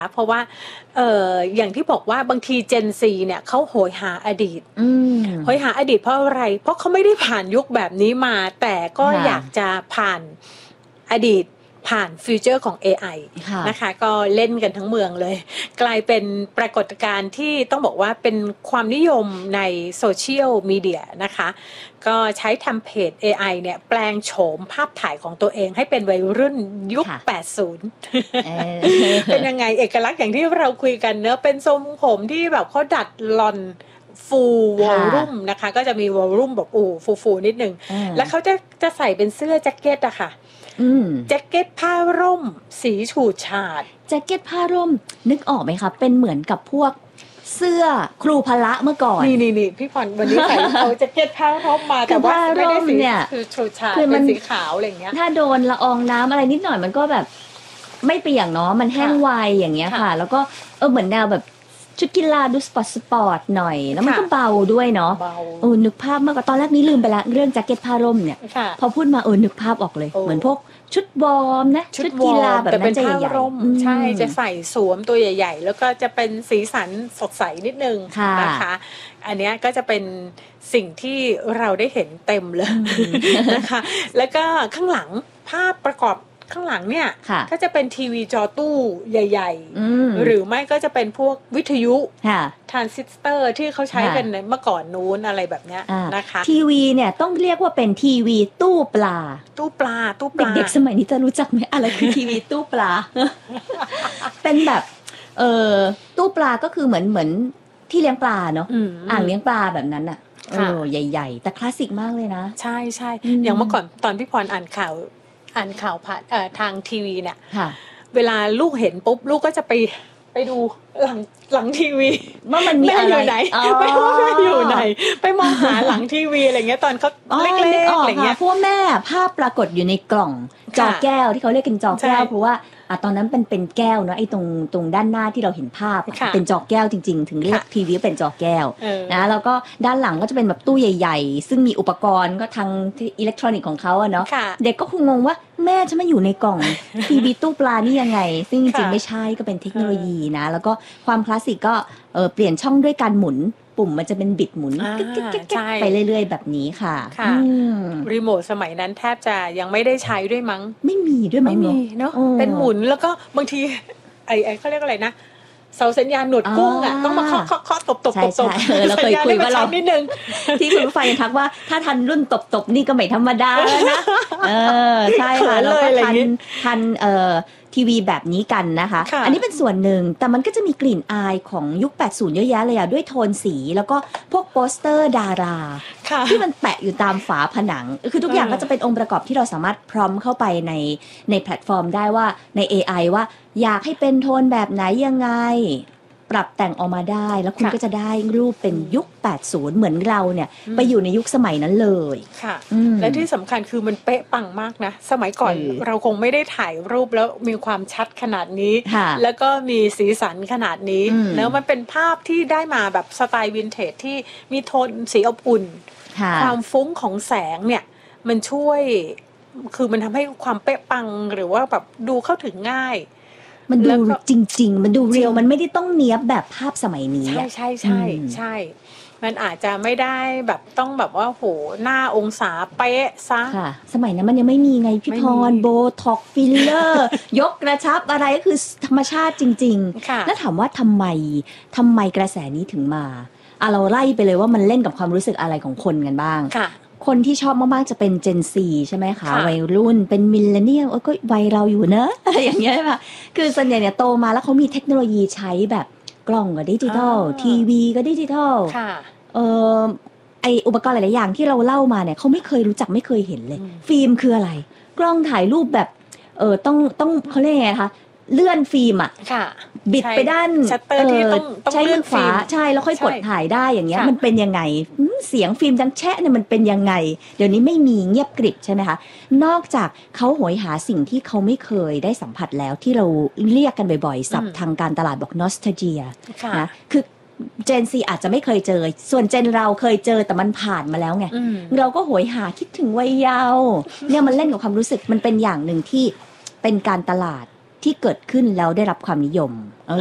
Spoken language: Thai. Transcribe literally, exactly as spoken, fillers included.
เพราะว่าเอ่ออย่างที่บอกว่าบางที Gen Z เนี่ยเขาโหยหาอดีตโหยหาอดีตเพราะอะไรเพราะเขาไม่ได้ผ่านยุคแบบนี้มาแต่ก็อยากจะผ่านอดีตผ่านฟิวเจอร์ของ เอ ไอ นะคะก็เล่นกันทั้งเมืองเลยกลายเป็นปรากฏการณ์ที่ต้องบอกว่าเป็นความนิยมในโซเชียลมีเดียนะคะก็ใช้ทำเพจ เอ ไอ เนี่ยแปลงโฉมภาพถ่ายของตัวเองให้เป็นวัยรุ่นยุคแปดสิบ เป็นยังไงเอกลักษณ์อย่างที่เราคุยกันเนอะเป็นทรงผมที่แบบเขาดัดลอนฟูลวอลลุ่มนะคะก็จะมีวอลลุ่มแบบอู่ฟูๆนิดนึงแล้วเขาจะจะใส่เป็นเสื้อแจ็คเก็ตอะค่ะแจ็คเก็ตผ้าร่มสีฉูดฉาดแจ็คเก็ตผ้าร่มนึกออกไหมคะเป็นเหมือนกับพวกเสื้อครูพละเมื่อก่อนนี่นี่นี่พี่พรวันนี้ใส่เอาแจ็คเก็ตผ้าร่มมาแต่ว่าไม่ได้สีคือฉูดฉาดเป็นสีขาวอะไรอย่างเงี้ยถ้าโดนละอองน้ำอะไรนิดหน่อยมันก็แบบไม่เปียกเนาะมันแห้งไวอย่างเงี้ยค่ะแล้วก็เออเหมือนแนวแบบชุดกีฬาดูสปอร์ตสปอร์ตหน่อยแล้วมันก็เบาด้วยเนาะเออนึกภาพมากกว่าตอนแรกนี้ลืมไปละเรื่องแจ็คเก็ตผ้าร่มเนี่ยพอพูดมาเออนึกภาพออกเลยเหมือนพวกชุดวอร์มนะชุดกีฬาแบบนั้นจะใหญ่ๆใช่จะใส่สวมตัวใหญ่ๆแล้วก็จะเป็นสีสันสดใสนิดนึงนะคะอันนี้ก็จะเป็นสิ่งที่เราได้เห็นเต็มเลยนะคะแล้วก็ข้างหลังภาพประกอบข้างหลังเนี่ยก็จะเป็นทีวีจอตู้ใหญ่ๆหรือไม่ก็จะเป็นพวกวิทยุทรานซิสเตอร์ที่เขาใช้กันเมื่อก่อนนู้นอะไรแบบเนี้ยนะคะทีวีเนี่ยต้องเรียกว่าเป็นทีวีตู้ปลาตู้ปลาตู้ปลาเด็กๆสมัยนี้จะรู้จักไหมอะไรคือทีวีตู้ปลาเป็นแบบเออตู้ปลาก็คือเหมือนเหมือนที่เลี้ยงปลาเนาะอ่างเลี้ยงปลาแบบนั้นอ่ะเออใหญ่ๆแต่คลาสสิกมากเลยนะใช่ใช่อย่างเมื่อก่อนตอนพี่พรอ่านข่าวอ่านข่าวผ่านเอ่อทางทีวีเนี่ยเวลาลูกเห็นปุ๊บลูกก็จะไปไปดูหลังหลังทีวีว่ามันมีอะไรไหนไม่รู้ว่าอยู่ไหนไปมองหาหลังทีวีอะไรเงี้ยตอนเขาเล็กๆอะไรเงี้ยพวกแม่ภาพปรากฏอยู่ในกล่องจอแก้วที่เขาเรียกกันจอแก้วเพราะว่าอ่ะตอนนั้นเป็นเป็นแก้วเนาะไอ้ตรงตรงด้านหน้าที่เราเห็นภาพเป็นจอแก้วจริงๆถึงเรียกทีวีเป็นจอแก้วนะแล้วก็ด้านหลังก็จะเป็นแบบตู้ใหญ่ๆซึ่งมีอุปกรณ์ก็ทางอิเล็กทรอนิกส์ของเขาอะเนาะเด็กก็คงงงว่าแม่จะมาอยู่ในกล่องทีวีตู้ปลานี่ยังไงซึ่งจริงๆไม่ใช่ก็เป็นเทคโนโลยีนะแล้วก็ความคลาสสิกก็เออเปลี่ยนช่องด้วยการหมุนปุ่มมันจะเป็นบิดหมุนไปเรื่อยๆแบบนี้ค่ะรีโมทสมัยนั้นแทบจะยังไม่ได้ใช้ด้วยมั้งไม่มีด้วยมั้งเนาะเป็นหมุนแล้วก็บางทีไอ้ไอ้เขาเรียกอะไรนะเสาสัญญาณหนวดกุ้งอ่ะต้องมาเคาะเคาะตบตบตบตบเราเคยคุยว่าเรานิดนึงที่คุณผู้ฟังทักว่าถ้าทันรุ่นตบตบนี่ก็ไม่ธรรมดานะเออใช่ค่ะแล้วก็ทันทันเอ่อทีวีแบบนี้กันนะคะอันนี้เป็นส่วนหนึ่งแต่มันก็จะมีกลิ่นอายของยุคแปดสิบเยอะแยะเลยอ่ะด้วยโทนสีแล้วก็พวกโปสเตอร์ดาราที่มันแปะอยู่ตามฝาผนังคือทุกอย่างก็จะเป็นองค์ประกอบที่เราสามารถพร้อมเข้าไปในในแพลตฟอร์มได้ว่าใน เอ ไอ ว่าอยากให้เป็นโทนแบบไหนยังไงปรับแต่งออกมาได้แล้วคุณก็จะได้รูปเป็นยุคแปดสิบเหมือนเราเนี่ยไปอยู่ในยุคสมัยนั้นเลยค่ะและที่สำคัญคือมันเป๊ะปังมากนะสมัยก่อนเราคงไม่ได้ถ่ายรูปแล้วมีความชัดขนาดนี้แล้วก็มีสีสันขนาดนี้แล้วมันเป็นภาพที่ได้มาแบบสไตล์วินเทจที่มีโทนสีอบอุ่นความฟุ้งของแสงเนี่ยมันช่วยคือมันทำให้ความเป๊ะปังหรือว่าแบบดูเข้าถึงง่ายมันดูจริงๆมันดูเรียลมันไม่ได้ต้องเนี้ยบแบบภาพสมัยนี้ใช่ใช่ใช่ใช่มันอาจจะไม่ได้แบบต้องแบบว่าโหหน้าองศาเป๊ะซะค่ะสมัยนั้นมันยังไม่มีไงพี่พรโบท็อกฟิลเลอร์ยกกระชับอะไรก็คือธรรมชาติจริงๆแล้วถามว่าทำไมทำไมกระแสนี้ถึงมาอ่ะเราไล่ไปเลยว่ามันเล่นกับความรู้สึกอะไรของคนกันบ้างคนที่ชอบมากๆจะเป็น Gen Z ใช่ไหมคะวัยรุ่นเป็นมิลเลนเนียลก็วัยเราอยู่เนอะอย่างเงี้ยค่ะคือส่วนใหญ่เนี่ยโตมาแล้วเขามีเทคโนโลยีใช้แบบกล้องก็ดิจิทัลทีวีก็ดิจิทัลเอ่อไออุปกรณ์หลายๆอย่างที่เราเล่ามาเนี่ยเขาไม่เคยรู้จักไม่เคยเห็นเลยฟิล์มคืออะไรกล้องถ่ายรูปแบบเออต้องต้องเขาเรียกไงคะเลื่อนฟิล์มอ่ะบิดไปด้านชัตเตอร์ที่ต้องใช้มือขวาใช่แล้วค่อยกดถ่ายได้อย่างเงี้ยมันเป็นยังไงเสียงฟิล์มดังแชะเนี่ยมันเป็นยังไงเดี๋ยวนี้ไม่มีเงียบกริบใช่ไหมคะนอกจากเขาโหยหาสิ่งที่เขาไม่เคยได้สัมผัสแล้วที่เราเรียกกันบ่อยๆศัพท์ทางการตลาดบอก nostalgia นะคือเจนซีอาจจะไม่เคยเจอส่วนเจนเราเคยเจอแต่มันผ่านมาแล้วไงเราก็โหยหาคิดถึงวัยเยาว์เนี่ยมันเล่นกับความรู้สึกมันเป็นอย่างหนึ่งที่เป็นการตลาดที่เกิดขึ้นแล้วได้รับความนิยม